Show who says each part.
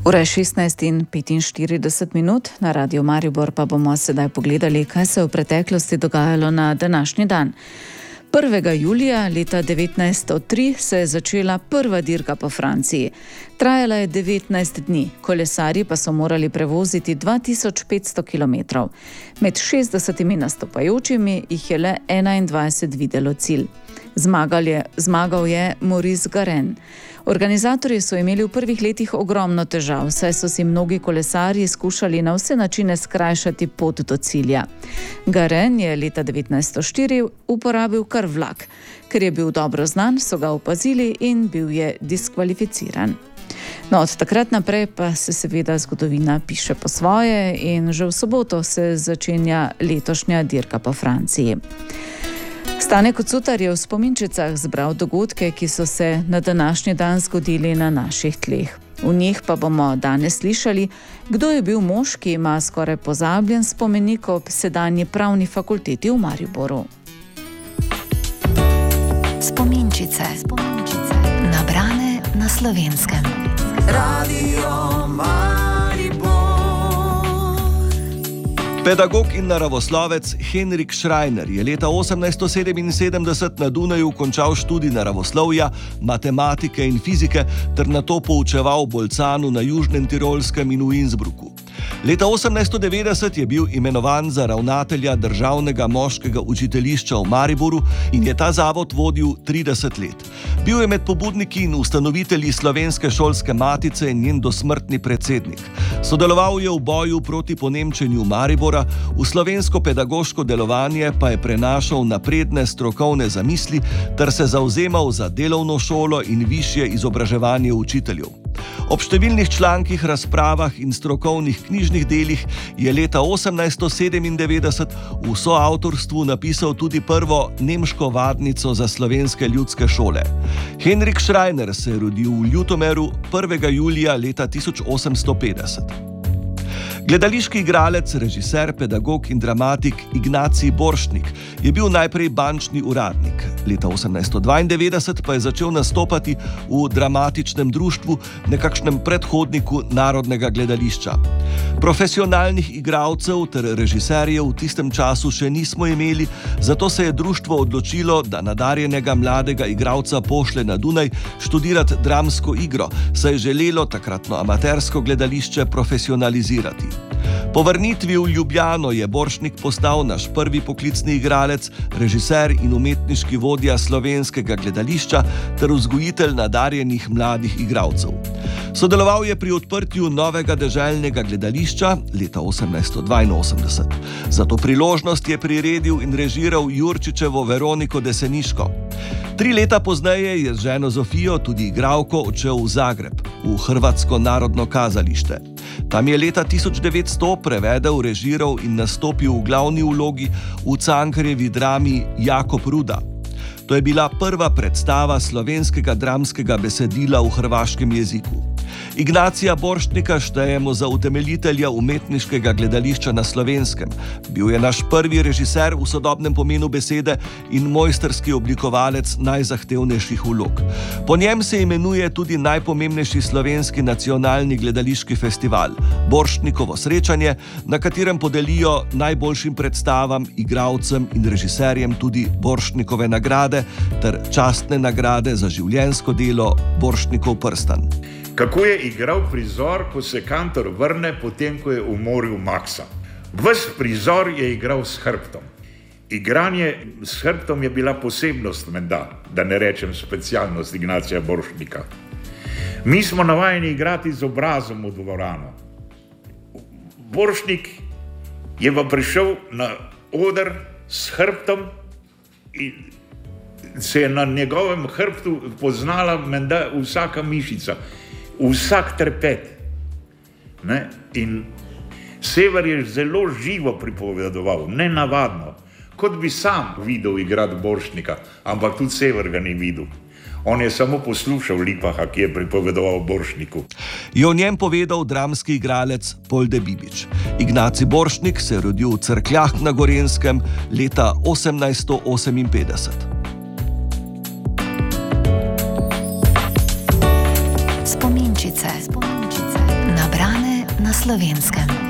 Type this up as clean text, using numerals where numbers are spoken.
Speaker 1: Ura je 16:45, na Radiu Maribor pa bomo sedaj pogledali, kaj se je v preteklosti dogajalo na današnji dan. 1. julija leta 1903 se je začela prva dirka po Franciji. Trajala je 19 dni, kolesarji pa so morali prevoziti 2500 km. Med 60 nastopajočimi jih je le 21 videlo cilj. Zmagal je Maurice Garin. Organizatorji so imeli v prvih letih ogromno težav, saj so si mnogi kolesarji skušali na vse načine skrajšati pot do cilja. Garin je leta 1904 uporabil kar vlak. Ker je bil dobro znan, so ga opazili in bil je diskvalificiran. No, od takrat naprej pa se seveda zgodovina piše po svoje in že v soboto se začenja letošnja dirka po Franciji. Stane Kocutar je v spominčicah zbral dogodke, ki so se na današnji dan zgodili na naših tleh. V njih pa bomo danes slišali, kdo je bil mož, ki ima skoraj pozabljen spomenik ob sedanji pravni fakulteti v Mariboru.
Speaker 2: Spominčice. Nabrane na Slovenskem. Radio Maribor.
Speaker 3: Pedagog in naravoslovec Henrik Schreiner je leta 1877 na Dunaju končal študij naravoslovja, matematike in fizike ter nato poučeval v Bolcanu na Južnem Tirolskem in v Innsbrucku. Leta 1890 je bil imenovan za ravnatelja državnega moškega učiteljišča v Mariboru in je ta zavod vodil 30 let. Bil je med pobudniki in ustanovitelji Slovenske šolske matice in njen dosmrtni predsednik. Sodeloval je v boju proti ponemčenju Maribora, v slovensko pedagoško delovanje pa je prenašal napredne strokovne zamisli ter se zavzemal za delovno šolo in višje izobraževanje učiteljev. Ob številnih člankih, razpravah in strokovnih knjižnih delih je leta 1897 v soavtorstvu napisal tudi prvo nemško vadnico za slovenske ljudske šole. Henrik Schreiner se je rodil v Ljutomeru 1. julija leta 1850. Gledališki igralec, režiser, pedagog in dramatik Ignacij Borštnik je bil najprej bančni uradnik. Leta 1892 pa je začel nastopati v dramatičnem društvu, nekakšnem predhodniku Narodnega gledališča. Profesionalnih igralcev ter režiserjev v tistem času še nismo imeli, zato se je društvo odločilo, da nadarjenega mladega igralca pošlje na Dunaj študirati dramsko igro, saj je želelo takratno amatersko gledališče profesionalizirati. Po vrnitvi v Ljubljano je Borštnik postal naš prvi poklicni igralec, režiser in umetniški vodja slovenskega gledališča ter vzgojitelj nadarjenih mladih igralcev. Sodeloval je pri odprtju novega deželnega gledališča leta 1882. Za to priložnost je priredil in režiral Jurčičevo Veroniko Deseniško. 3 leta pozneje je z ženo Zofijo, tudi igralko, odšel v Zagreb, v Hrvatsko narodno kazalište. Tam je leta 1900 prevedel, režiral in nastopil v glavni vlogi v Cankarjevi drami Jakob Ruda. To je bila prva predstava slovenskega dramskega besedila v hrvaškem jeziku. Ignacija Borštnika štejemo za utemeljitelja umetniškega gledališča na Slovenskem. Bil je naš prvi režiser v sodobnem pomenu besede in mojstrski oblikovalec najzahtevnejših vlog. Po njem se imenuje tudi najpomembnejši slovenski nacionalni gledališki festival, Borštnikovo srečanje, na katerem podelijo najboljšim predstavam, igralcem in režiserjem tudi Borštnikove nagrade ter častne nagrade za življenjsko delo Borštnikov prstan.
Speaker 4: Kako je igral prizor, ko se Kantor vrne, potem ko je umoril Maxa. Ves prizor je igral s hrbtom. Igranje s hrbtom je bila posebnost, menda, da ne rečem specialnost Ignacija Borštnika. Mi smo navajeni igrati z obrazom v dvorano. Borštnik je pa prišel na oder s hrbtom in se je na njegovem hrbtu poznala menda vsaka mišica. Vsak trepet. Ne? In Sever je zelo živo pripovedoval, nenavadno, kot bi sam videl igrati Borštnika, ampak tudi Sever ga ni videl. On je samo poslušal Lipaha, ki je pripovedoval Borštniku.
Speaker 3: Je o njem povedal dramski igralec Polde Bibič. Ignacij Borštnik se je rodil v Cerkljah na Gorenjskem leta 1858.
Speaker 2: Spominčice. Slovenskem.